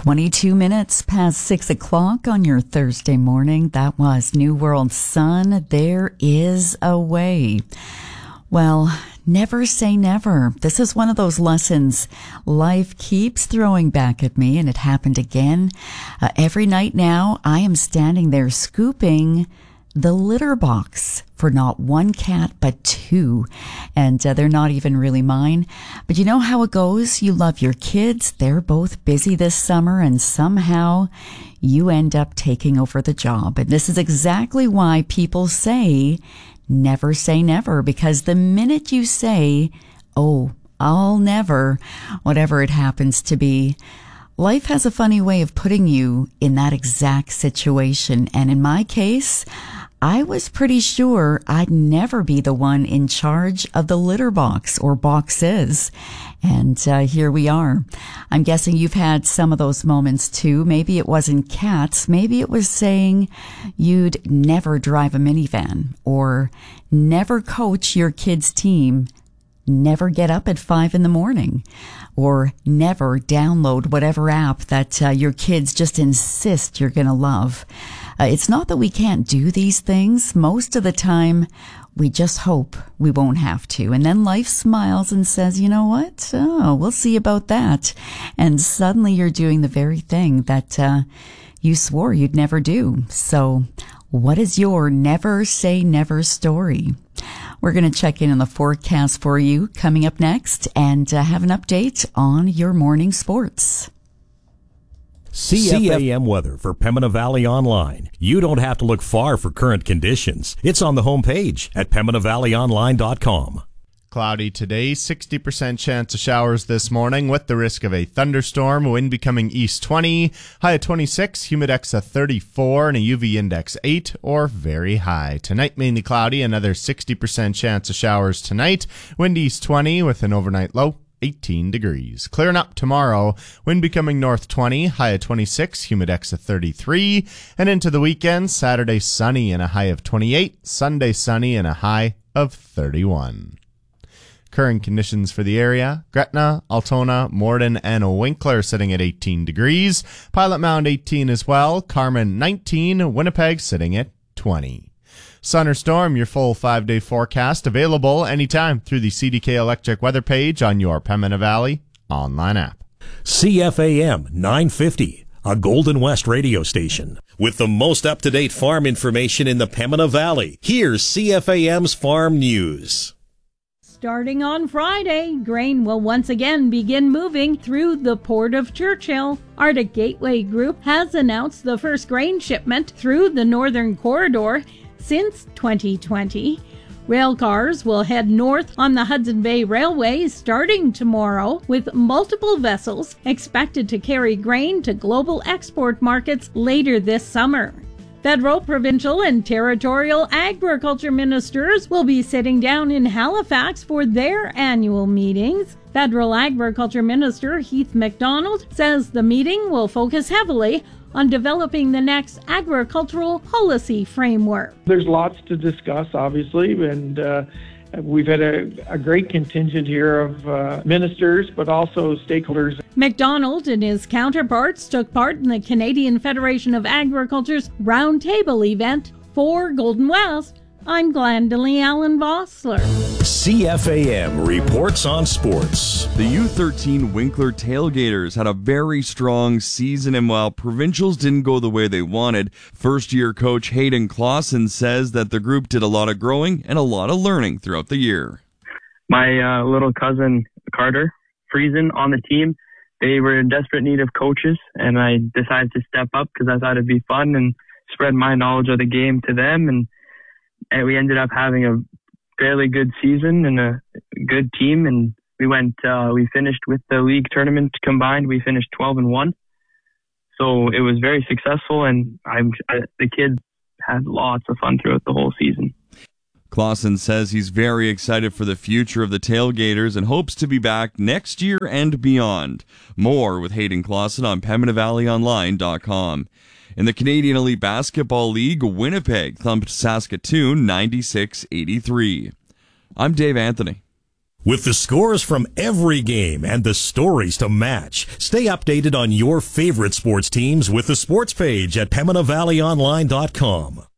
22 minutes past 6 o'clock on your Thursday morning. That was New World Sun. There is a way. Well, never say never. This is one of those lessons life keeps throwing back at me, and it happened again. Every night now, I am standing there scooping the litter box for not one cat, but two. And they're not even really mine. But you know how it goes? You love your kids. They're both busy this summer, and somehow you end up taking over the job. And this is exactly why people say never, because the minute you say, oh, I'll never, whatever it happens to be, life has a funny way of putting you in that exact situation. And in my case, I was pretty sure I'd never be the one in charge of the litter box or boxes. And here we are. I'm guessing you've had some of those moments too. Maybe it wasn't cats. Maybe it was saying you'd never drive a minivan, or never coach your kids' team, never get up at 5 a.m, or never download whatever app that your kids just insist you're going to love. It's not that we can't do these things. Most of the time, we just hope we won't have to. And then life smiles and says, you know what? Oh, we'll see about that. And suddenly you're doing the very thing that you swore you'd never do. So what is your never say never story? We're going to check in on the forecast for you coming up next, and have an update on your morning sports. CFAM weather for Pembina Valley Online. You don't have to look far for current conditions. It's on the homepage at PembinaValleyOnline.com. Cloudy today, 60% chance of showers this morning with the risk of a thunderstorm, wind becoming east 20, high of 26, humidex of 34, and a UV index 8 or very high. Tonight, mainly cloudy, another 60% chance of showers tonight, wind east 20 with an overnight low 18 degrees. Clearing up tomorrow, wind becoming north 20, high of 26, humidex of 33, and into the weekend, Saturday sunny and a high of 28, Sunday sunny and a high of 31. Current conditions for the area: Gretna, Altona, Morden, and Winkler sitting at 18 degrees. Pilot Mound 18 as well. Carmen 19. Winnipeg sitting at 20. Sun or storm, your full 5-day forecast available anytime through the CDK Electric weather page on your Pembina Valley online app. CFAM 950, a Golden West radio station. With the most up-to-date farm information in the Pembina Valley, here's CFAM's Farm News. Starting on Friday, grain will once again begin moving through the Port of Churchill. Arctic Gateway Group has announced the first grain shipment through the Northern Corridor since 2020. Rail cars will head north on the Hudson Bay Railway starting tomorrow, with multiple vessels expected to carry grain to global export markets later this summer. Federal, provincial, and territorial agriculture ministers will be sitting down in Halifax for their annual meetings. Federal Agriculture Minister Heath MacDonald says the meeting will focus heavily on developing the next agricultural policy framework. There's lots to discuss, obviously, and we've had a great contingent here of ministers, but also stakeholders. MacDonald and his counterparts took part in the Canadian Federation of Agriculture's Roundtable event. For Golden West, I'm Glendalee Allen Vossler. CFAM reports on sports. The U13 Winkler Tailgaters had a very strong season, and while provincials didn't go the way they wanted, first-year coach Hayden Clausen says that the group did a lot of growing and a lot of learning throughout the year. My little cousin Carter Friesen on the team, they were in desperate need of coaches, and I decided to step up because I thought it'd be fun and spread my knowledge of the game to them, and we ended up having a fairly good season and a good team, and we finished with the league tournament combined. We finished 12-1, so it was very successful, and the kids had lots of fun throughout the whole season. Clausen says he's very excited for the future of the Tailgaters and hopes to be back next year and beyond. More with Hayden Clausen on PembinaValleyOnline.com. In the Canadian Elite Basketball League, Winnipeg thumped Saskatoon 96-83. I'm Dave Anthony. With the scores from every game and the stories to match, stay updated on your favorite sports teams with the sports page at PembinaValleyOnline.com.